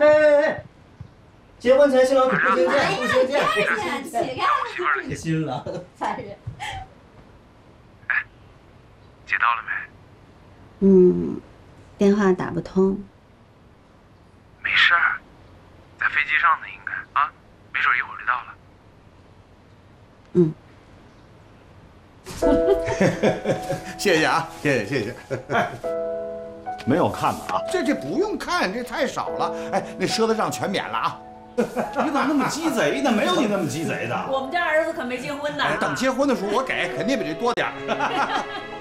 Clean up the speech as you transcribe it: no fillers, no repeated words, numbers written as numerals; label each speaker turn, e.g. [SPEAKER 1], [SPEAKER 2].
[SPEAKER 1] 哎，结婚前新郎可不相见，不相见，
[SPEAKER 2] 乞丐，
[SPEAKER 1] 新郎，
[SPEAKER 2] 残忍。
[SPEAKER 3] 哎，接到了没？
[SPEAKER 4] 电话打不通。
[SPEAKER 3] 没事儿，在飞机上呢，应该啊，没准一会儿就到了。
[SPEAKER 5] 谢谢啊，谢谢。
[SPEAKER 6] 哎，没有看的啊，
[SPEAKER 5] 这不用看，这太少了。哎，那赊的账全免了啊。
[SPEAKER 6] 你咋那么鸡贼呢？没有你那么鸡贼的。
[SPEAKER 2] 我们家儿子可没结婚呢。
[SPEAKER 5] 等结婚的时候我给，肯定比这多点儿。